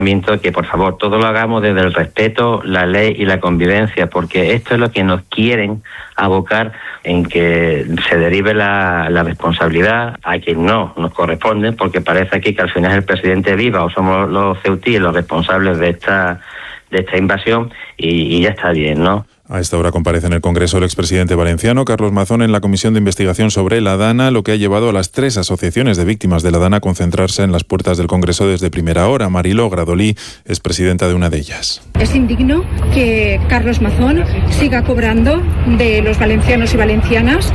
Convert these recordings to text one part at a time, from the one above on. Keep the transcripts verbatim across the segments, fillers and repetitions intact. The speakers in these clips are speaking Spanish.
que por favor todo lo hagamos desde el respeto, la ley y la convivencia, porque esto es lo que nos quieren abocar en que se derive la, la responsabilidad a quien no nos corresponde, porque parece aquí que al final es el presidente Viva o somos los ceutíes los responsables de esta de esta invasión y, y ya está bien, ¿no? A esta hora comparece en el Congreso el expresidente valenciano Carlos Mazón en la Comisión de Investigación sobre la Dana, lo que ha llevado a las tres asociaciones de víctimas de la Dana a concentrarse en las puertas del Congreso desde primera hora. Mariló Gradolí es presidenta de una de ellas. Es indigno que Carlos Mazón siga cobrando de los valencianos y valencianas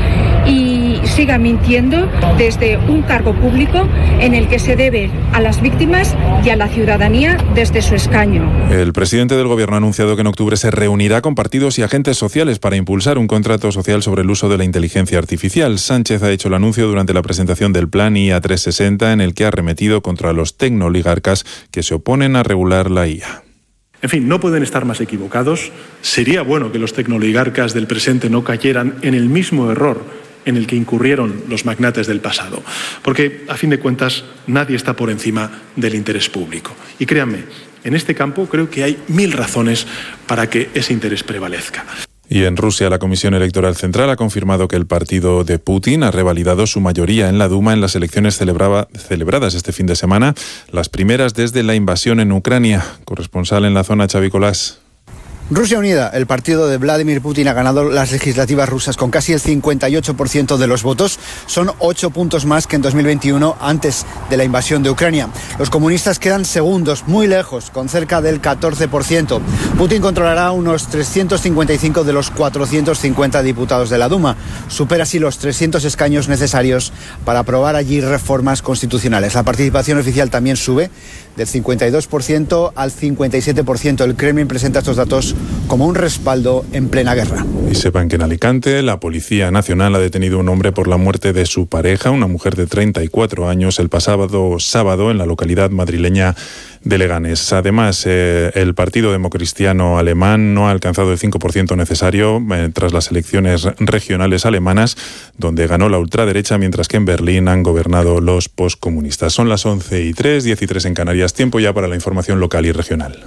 y siga mintiendo desde un cargo público en el que se debe a las víctimas y a la ciudadanía desde su escaño. El presidente del Gobierno ha anunciado que en octubre se reunirá con partidos y agentes sociales para impulsar un contrato social sobre el uso de la inteligencia artificial. Sánchez ha hecho el anuncio durante la presentación del plan I A trescientos sesenta, en el que ha arremetido contra los tecnooligarcas que se oponen a regular la I A. En fin, no pueden estar más equivocados. Sería bueno que los tecnooligarcas del presente no cayeran en el mismo error en el que incurrieron los magnates del pasado. Porque, a fin de cuentas, nadie está por encima del interés público. Y créanme, en este campo creo que hay mil razones para que ese interés prevalezca. Y en Rusia, la Comisión Electoral Central ha confirmado que el partido de Putin ha revalidado su mayoría en la Duma en las elecciones celebraba, celebradas este fin de semana, las primeras desde la invasión en Ucrania. Corresponsal en la zona, Xavi Colás. Rusia Unida, el partido de Vladimir Putin, ha ganado las legislativas rusas con casi el cincuenta y ocho por ciento de los votos. Son ocho puntos más que en dos mil veintiuno, antes de la invasión de Ucrania. Los comunistas quedan segundos, muy lejos, con cerca del catorce por ciento. Putin controlará unos trescientos cincuenta y cinco de los cuatrocientos cincuenta diputados de la Duma. Supera así los trescientos escaños necesarios para aprobar allí reformas constitucionales. La participación oficial también sube del cincuenta y dos por ciento al cincuenta y siete por ciento. El Kremlin presenta estos datos como un respaldo en plena guerra. Y sepan que en Alicante la Policía Nacional ha detenido a un hombre por la muerte de su pareja, una mujer de treinta y cuatro años, el pasado sábado en la localidad madrileña de Leganés. Además, eh, el Partido Democristiano Alemán no ha alcanzado el cinco por ciento necesario eh, tras las elecciones regionales alemanas, donde ganó la ultraderecha, mientras que en Berlín han gobernado los poscomunistas. Son las once y tres, diez y tres en Canarias. Tiempo ya para la información local y regional.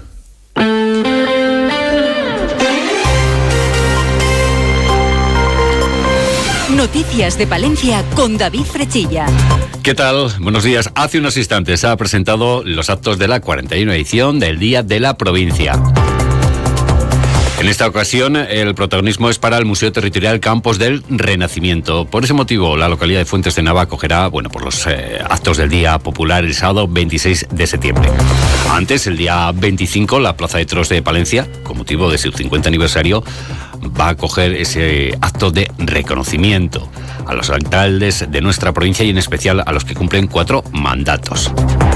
Noticias de Palencia con David Frechilla. ¿Qué tal? Buenos días. Hace unos instantes se ha presentado los actos de la cuarenta y una edición del Día de la Provincia. En esta ocasión, el protagonismo es para el Museo Territorial Campos del Renacimiento. Por ese motivo, la localidad de Fuentes de Nava acogerá, bueno, por los eh, actos del Día Popular el sábado veintiséis de septiembre. Antes, el día veinticinco, la Plaza de Toros de Palencia, con motivo de su cincuenta aniversario, va a acoger ese acto de reconocimiento a los alcaldes de nuestra provincia y en especial a los que cumplen cuatro mandatos.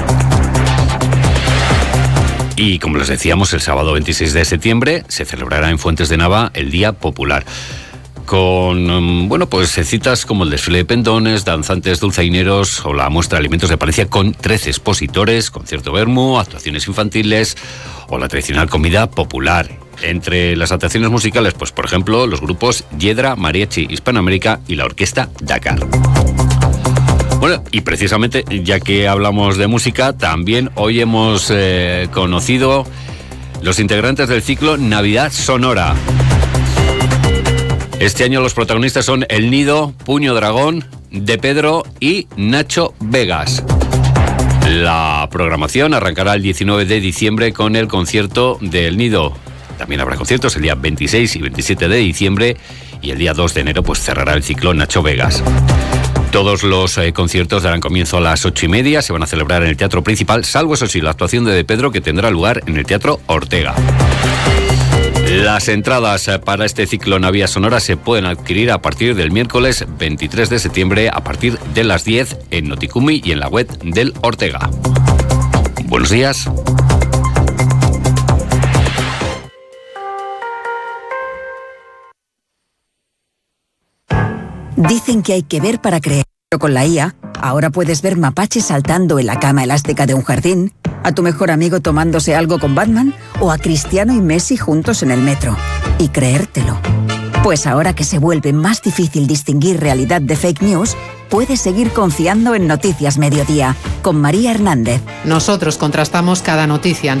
Y como les decíamos, el sábado veintiséis de septiembre se celebrará en Fuentes de Nava el Día Popular, con, bueno, pues citas como el desfile de pendones, danzantes dulzaineros o la muestra de alimentos de Palencia con trece expositores, concierto vermú, actuaciones infantiles o la tradicional comida popular. Entre las actuaciones musicales, pues por ejemplo, los grupos Yedra, Mariachi Hispanoamérica y la Orquesta Dakar. Bueno, y precisamente, ya que hablamos de música, también hoy hemos eh, conocido los integrantes del ciclo Navidad Sonora. Este año los protagonistas son El Nido, Puño Dragón, De Pedro y Nacho Vegas. La programación arrancará el diecinueve de diciembre con el concierto de El Nido. También habrá conciertos el día veintiséis y veintisiete de diciembre y el día dos de enero pues cerrará el ciclo Nacho Vegas. Todos los eh, conciertos darán comienzo a las ocho y media, se van a celebrar en el Teatro Principal, salvo eso sí, la actuación de De Pedro, que tendrá lugar en el Teatro Ortega. Las entradas para este ciclo Navidad Sonora se pueden adquirir a partir del miércoles veintitrés de septiembre a partir de las diez en Noticumi y en la web del Ortega. Buenos días. Dicen que hay que ver para creer. Pero con la I A, ahora puedes ver mapaches saltando en la cama elástica de un jardín, a tu mejor amigo tomándose algo con Batman o a Cristiano y Messi juntos en el metro. Y creértelo. Pues ahora que se vuelve más difícil distinguir realidad de fake news, puedes seguir confiando en Noticias Mediodía, con María Hernández. Nosotros contrastamos cada noticia